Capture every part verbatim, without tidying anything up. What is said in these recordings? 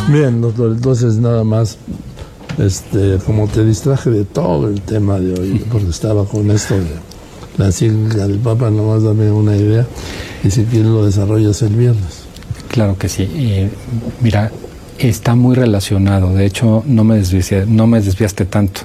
Bien, doctor, entonces nada más, este, como te distraje de todo el tema de hoy, porque estaba con esto de la encíclica del Papa, nomás dame una idea, y si quieres lo desarrollas el viernes. Claro que sí. Eh, mira, está muy relacionado, de hecho no me desviaste, no me desviaste tanto,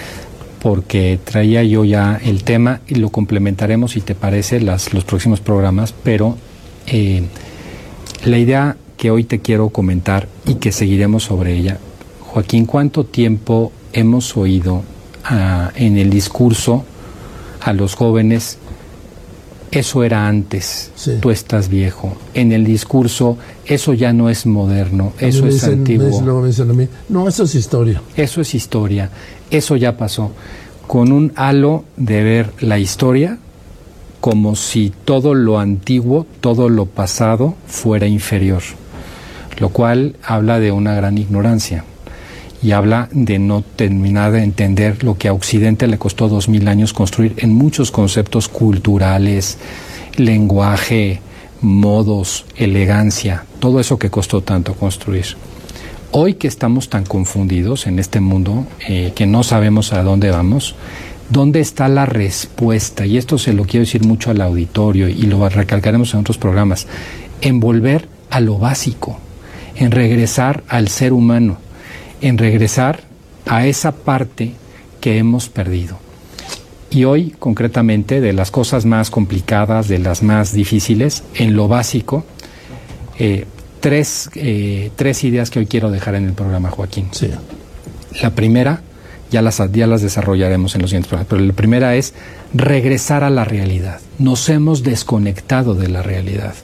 porque traía yo ya el tema y lo complementaremos, si te parece, las, los próximos programas, pero eh, la idea que hoy te quiero comentar y que seguiremos sobre ella. Joaquín, ¿cuánto tiempo hemos oído uh, en el discurso a los jóvenes? Eso era antes, sí. Tú estás viejo. En el discurso, eso ya no es moderno, a eso es dicen, antiguo. Me dicen, luego me dicen a mí, no, eso es historia. Eso es historia, eso ya pasó. Con un halo de ver la historia como si todo lo antiguo, todo lo pasado fuera inferior, lo cual habla de una gran ignorancia y habla de no terminar de entender lo que a Occidente le costó dos mil años construir en muchos conceptos culturales, lenguaje, modos, elegancia, todo eso que costó tanto construir. Hoy que estamos tan confundidos en este mundo, eh, que no sabemos a dónde vamos, ¿dónde está la respuesta? Y esto se lo quiero decir mucho al auditorio y lo recalcaremos en otros programas, en volver a lo básico, en regresar al ser humano, en regresar a esa parte que hemos perdido. Y hoy, concretamente, de las cosas más complicadas, de las más difíciles, en lo básico, eh, tres, eh, tres ideas que hoy quiero dejar en el programa, Joaquín. Sí. La primera, ya las, ya las desarrollaremos en los siguientes programas, pero la primera es regresar a la realidad. Nos hemos desconectado de la realidad.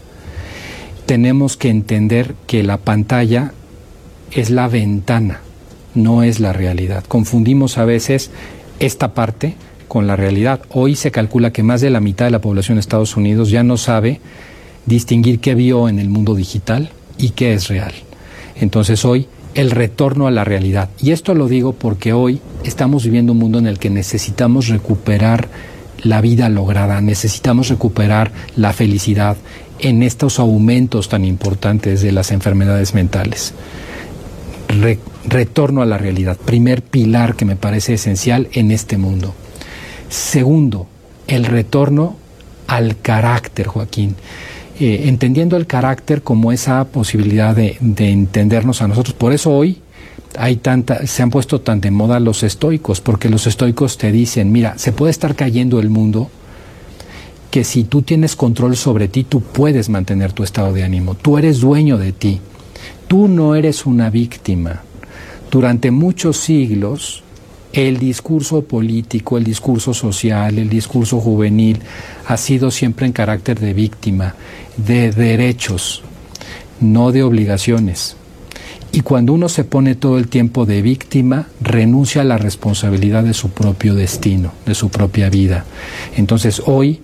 Tenemos que entender que la pantalla es la ventana, no es la realidad. Confundimos a veces esta parte con la realidad. Hoy se calcula que más de la mitad de la población de Estados Unidos ya no sabe distinguir qué vio en el mundo digital y qué es real. Entonces hoy el retorno a la realidad. Y esto lo digo porque hoy estamos viviendo un mundo en el que necesitamos recuperar la vida lograda, necesitamos recuperar la felicidad en estos aumentos tan importantes de las enfermedades mentales. Re- retorno a la realidad, primer pilar que me parece esencial en este mundo. Segundo, el retorno al carácter, Joaquín. Eh, entendiendo el carácter como esa posibilidad de, de entendernos a nosotros. Por eso hoy hay tanta, se han puesto tan de moda los estoicos, porque los estoicos te dicen, mira, se puede estar cayendo el mundo, que si tú tienes control sobre ti, tú puedes mantener tu estado de ánimo, tú eres dueño de ti, tú no eres una víctima. Durante muchos siglos, el discurso político, el discurso social, el discurso juvenil ha sido siempre en carácter de víctima, de derechos, no de obligaciones. Y cuando uno se pone todo el tiempo de víctima, renuncia a la responsabilidad de su propio destino, de su propia vida. Entonces hoy,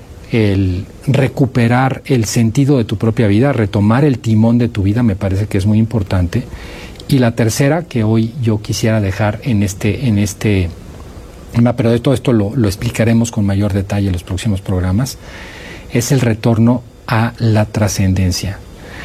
el recuperar el sentido de tu propia vida, retomar el timón de tu vida, me parece que es muy importante. Y la tercera que hoy yo quisiera dejar en este, en este, pero de todo esto lo, lo explicaremos con mayor detalle en los próximos programas, es el retorno a la trascendencia.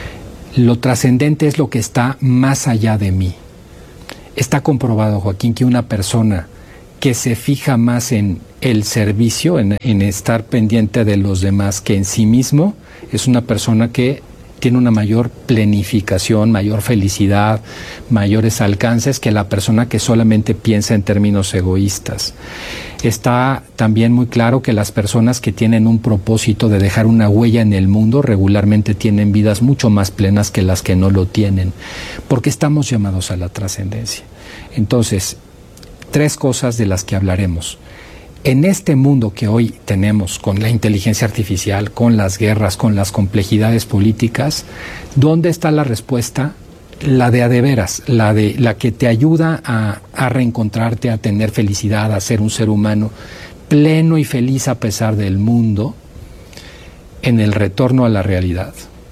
Lo trascendente es lo que está más allá de mí. Está comprobado, Joaquín, que una persona que se fija más en el servicio, en, en estar pendiente de los demás que en sí mismo, es una persona que tiene una mayor planificación, mayor felicidad, mayores alcances que la persona que solamente piensa en términos egoístas. Está también muy claro que las personas que tienen un propósito de dejar una huella en el mundo regularmente tienen vidas mucho más plenas que las que no lo tienen, porque estamos llamados a la trascendencia. Entonces, tres cosas de las que hablaremos. En este mundo que hoy tenemos, con la inteligencia artificial, con las guerras, con las complejidades políticas, ¿dónde está la respuesta? La de a de veras, la, de, la que te ayuda a, a reencontrarte, a tener felicidad, a ser un ser humano pleno y feliz a pesar del mundo, en el retorno a la realidad,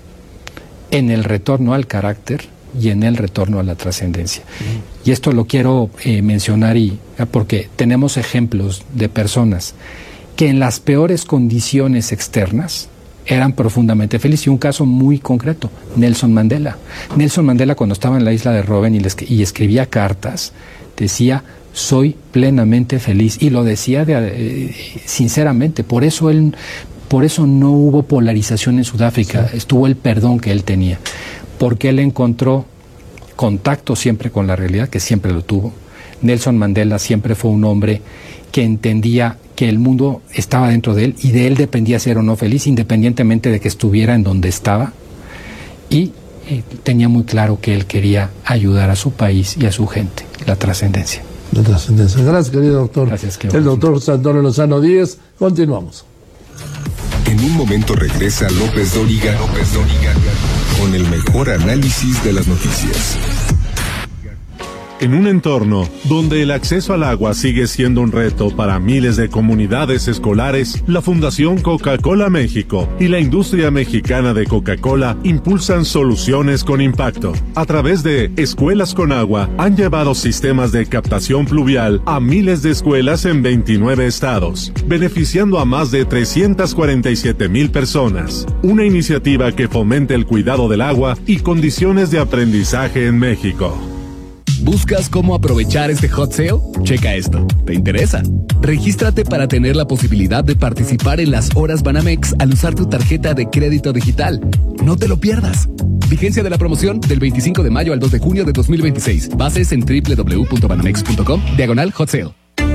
en el retorno al carácter y en el retorno a la trascendencia. Y esto lo quiero eh, mencionar y, porque tenemos ejemplos de personas que en las peores condiciones externas eran profundamente felices. Y un caso muy concreto, Nelson Mandela. Nelson Mandela, cuando estaba en la isla de Robben y, les, y escribía cartas, decía: soy plenamente feliz, y lo decía de, eh, sinceramente. Por eso él, por eso no hubo polarización en Sudáfrica, sí. Estuvo el perdón que él tenía, porque él encontró contacto siempre con la realidad, que siempre lo tuvo. Nelson Mandela siempre fue un hombre que entendía que el mundo estaba dentro de él y de él dependía ser o no feliz, independientemente de que estuviera en donde estaba, y eh, tenía muy claro que él quería ayudar a su país y a su gente. La trascendencia. La trascendencia. Gracias, querido doctor. Gracias, el doctor José Antonio Lozano Díez. Continuamos. En un momento regresa López Dóriga, López Dóriga, con el mejor análisis de las noticias. En un entorno donde el acceso al agua sigue siendo un reto para miles de comunidades escolares, la Fundación Coca-Cola México y la industria mexicana de Coca-Cola impulsan soluciones con impacto. A través de Escuelas con Agua, han llevado sistemas de captación pluvial a miles de escuelas en veintinueve estados, beneficiando a más de trescientas cuarenta y siete mil personas. Una iniciativa que fomenta el cuidado del agua y condiciones de aprendizaje en México. ¿Buscas cómo aprovechar este hot sale? Checa esto. ¿Te interesa? Regístrate para tener la posibilidad de participar en las horas Banamex al usar tu tarjeta de crédito digital. No te lo pierdas. Vigencia de la promoción del veinticinco de mayo al dos de junio de dos mil veintiséis. Bases en doble u doble u doble u punto banamex punto com, diagonal hot sale.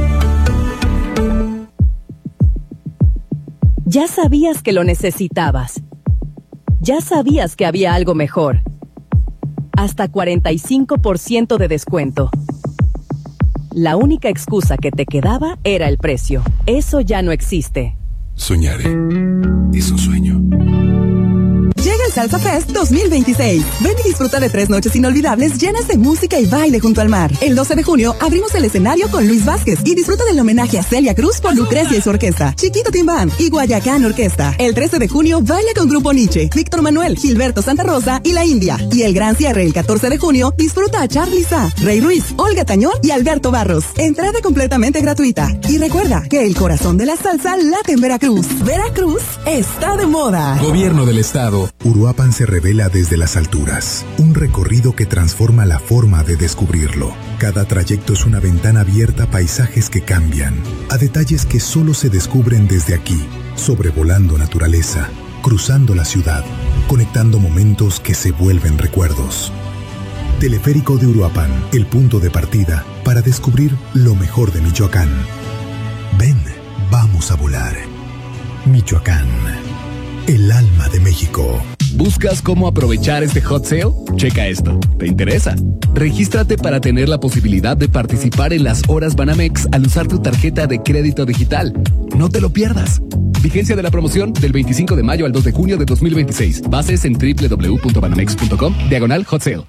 Ya sabías que lo necesitabas. Ya sabías que había algo mejor. Hasta cuarenta y cinco por ciento de descuento. La única excusa que te quedaba era el precio. Eso ya no existe. Soñaré. Es un sueño. Llega el Salsa Fest dos mil veintiséis. Ven y disfruta de tres noches inolvidables llenas de música y baile junto al mar. El doce de junio abrimos el escenario con Luis Vázquez y disfruta del homenaje a Celia Cruz por Lucrecia y su orquesta, Chiquito Timbán y Guayacán Orquesta. El trece de junio baila con Grupo Nietzsche, Víctor Manuel, Gilberto Santa Rosa y La India. Y el gran cierre el catorce de junio disfruta a Charly Sa, Rey Ruiz, Olga Tañón y Alberto Barros. Entrada completamente gratuita. Y recuerda que el corazón de la salsa late en Veracruz. Veracruz está de moda. Gobierno del Estado. Uruapan se revela desde las alturas, un recorrido que transforma la forma de descubrirlo. Cada trayecto es una ventana abierta a paisajes que cambian, a detalles que solo se descubren desde aquí, sobrevolando naturaleza, cruzando la ciudad, conectando momentos que se vuelven recuerdos. Teleférico de Uruapan, el punto de partida para descubrir lo mejor de Michoacán. Ven, vamos a volar. Michoacán, el alma de México. ¿Buscas cómo aprovechar este hot sale? Checa esto. ¿Te interesa? Regístrate para tener la posibilidad de participar en las horas Banamex al usar tu tarjeta de crédito digital. No te lo pierdas. Vigencia de la promoción del veinticinco de mayo al dos de junio de dos mil veintiséis. Bases en doble u doble u doble u punto banamex punto com, diagonal hot sale.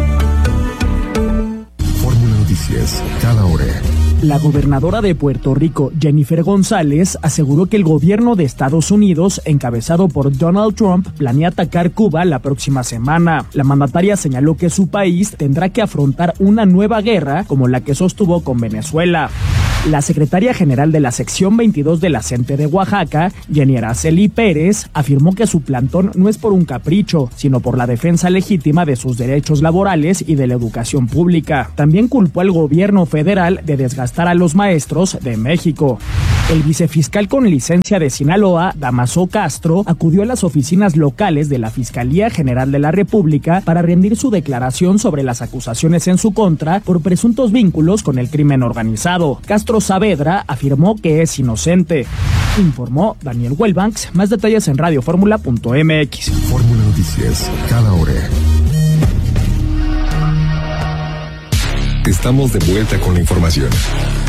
Fórmula Noticias, cada hora. La gobernadora de Puerto Rico, Jennifer González, aseguró que el gobierno de Estados Unidos, encabezado por Donald Trump, planea atacar Cuba la próxima semana. La mandataria señaló que su país tendrá que afrontar una nueva guerra como la que sostuvo con Venezuela. La secretaria general de la sección veintidós de la CENTE de Oaxaca, Jenny Araceli Pérez, afirmó que su plantón no es por un capricho, sino por la defensa legítima de sus derechos laborales y de la educación pública. También culpó al gobierno federal de desgastar a los maestros de México. El vicefiscal con licencia de Sinaloa, Damaso Castro, acudió a las oficinas locales de la Fiscalía General de la República para rendir su declaración sobre las acusaciones en su contra por presuntos vínculos con el crimen organizado. Castro Saavedra afirmó que es inocente. Informó Daniel Wellbanks. Más detalles en radio fórmula punto m x. Fórmula Noticias, cada hora. Estamos de vuelta con la información.